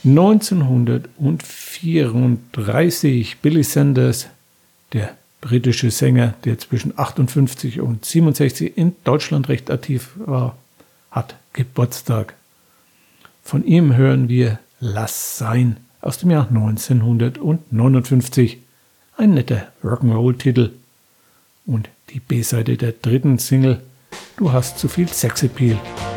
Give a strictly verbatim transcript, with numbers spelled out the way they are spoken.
neunzehnhundertvierunddreißig Billy Sanders, der britische Sänger, der zwischen achtundfünfzig und siebenundsechzig in Deutschland recht aktiv war, hat Geburtstag. Von ihm hören wir Lass sein aus dem Jahr neunzehnhundertneunundfünfzig. Ein netter Rock'n'Roll-Titel. Und die B-Seite der dritten Single, Du hast zu viel Sexappeal.